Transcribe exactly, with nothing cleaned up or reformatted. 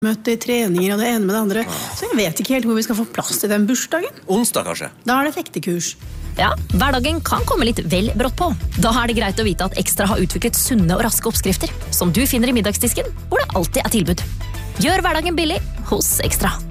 møte i treninger og det ene med det andre. Så jeg vet ikke helt hvor vi skal få plass til den bursdagen. Onsdag kanskje? Da er det fektekurs. Ja, hverdagen kan komme litt vel brått på. Da er det greit å vite at Ekstra har utviklet sunne og raske oppskrifter, som du finner i middagsdisken, hvor det alltid er tilbud. Gjør hverdagen billig hos Ekstra.